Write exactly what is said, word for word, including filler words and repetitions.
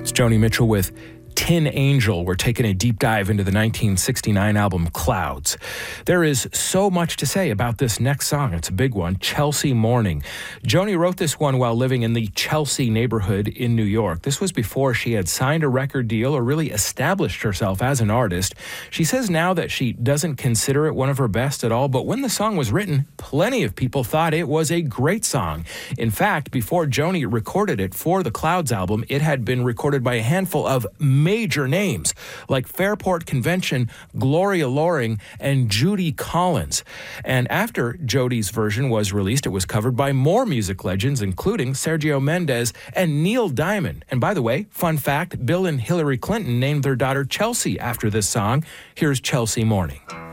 It's Joni Mitchell with Tin Angel. We're taking a deep dive into the nineteen sixty-nine album Clouds. There is so much to say about this next song. It's a big one, Chelsea Morning. Joni wrote this one while living in the Chelsea neighborhood in New York. This was before she had signed a record deal or really established herself as an artist. She says now that she doesn't consider it one of her best at all, but when the song was written, plenty of people thought it was a great song. In fact, before Joni recorded it for the Clouds album, it had been recorded by a handful of major names like Fairport Convention, Gloria Loring, and Judy Collins. And after Jodi's version was released, it was covered by more music legends, including Sergio Mendes and Neil Diamond. And by the way, fun fact, Bill and Hillary Clinton named their daughter Chelsea after this song. Here's Chelsea Morning.